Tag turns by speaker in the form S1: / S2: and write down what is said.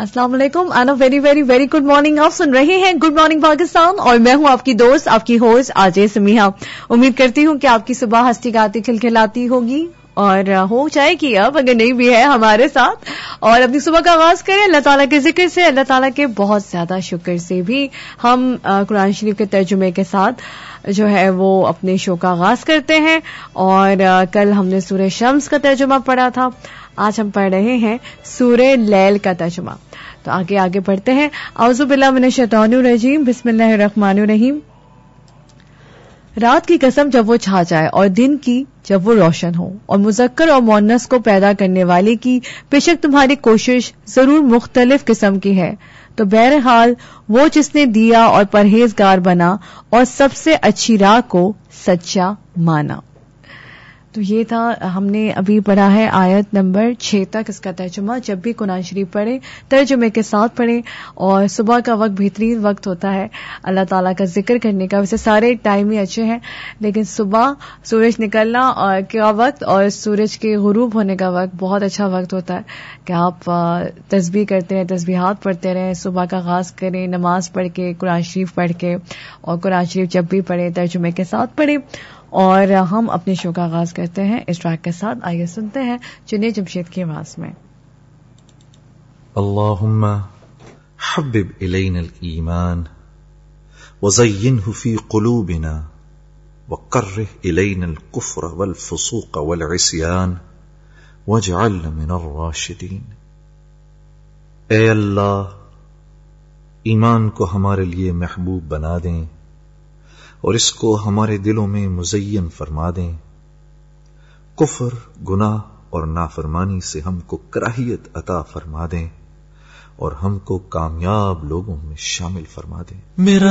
S1: السلام علیکم and very very very good morning. آپ سن رہے ہیں گڈ مارننگ پاکستان اور میں ہوں آپ کی دوست, آپ کی ہوسٹ آرجے سمیحہ. امید کرتی ہوں کہ آپ کی صبح ہستی گاتی کھلکھلاتی ہوگی اور ہو جائے گی اب اگر نہیں بھی ہے ہمارے ساتھ. اور اپنی صبح کا آغاز کریں اللہ تعالیٰ کے ذکر سے, اللہ تعالیٰ کے بہت زیادہ شکر سے بھی. ہم قرآن شریف کے ترجمے کے ساتھ جو ہے وہ اپنے شو کا آغاز کرتے ہیں. اور کل ہم نے سورہ شمس کا ترجمہ پڑھا تھا, آج ہم پڑھ رہے ہیں سورہ لیل کا ترجمہ. تو آگے بڑھتے ہیں. اعوذ باللہ من الشیطان الرجیم, بسم اللہ الرحمن الرحیم. رات کی قسم جب وہ چھا جائے اور دن کی جب وہ روشن ہو, اور مذکر اور مؤنث کو پیدا کرنے والے کی بے شک تمہاری کوشش ضرور مختلف قسم کی ہے, تو بہرحال وہ جس نے دیا اور پرہیزگار بنا اور سب سے اچھی راہ کو سچا مانا. تو یہ تھا, ہم نے ابھی پڑھا ہے آیت نمبر 6 تک اس کا ترجمہ. جب بھی قرآن شریف پڑھیں ترجمے کے ساتھ پڑھیں. اور صبح کا وقت بہترین وقت ہوتا ہے اللہ تعالیٰ کا ذکر کرنے کا. ویسے سارے ٹائم ہی اچھے ہیں, لیکن صبح سورج نکلنا کا وقت اور سورج کے غروب ہونے کا وقت بہت اچھا وقت ہوتا ہے کہ آپ تسبیح کرتے رہیں, تسبیحات پڑھتے رہیں, صبح کا آغاز کریں نماز پڑھ کے, قرآن شریف پڑھ کے. اور قرآن شریف جب بھی پڑھیں ترجمے کے ساتھ پڑھیں. اور ہم اپنے شو کا آغاز کرتے ہیں اس ٹریک کے ساتھ. آئیے سنتے ہیں جنید جمشید کی آواز میں.
S2: اللہم حبب الینا الایمان وزینہ فی قلوبنا وکرہ الینا الکفر والفسوق والعصیان واجعلنا من الراشدین. اے اللہ, ایمان کو ہمارے لیے محبوب بنا دیں اور اس کو ہمارے دلوں میں مزین فرما دیں. کفر, گناہ اور نافرمانی سے ہم کو کراہیت عطا فرما دیں اور ہم کو کامیاب لوگوں میں شامل فرما دیں. میرا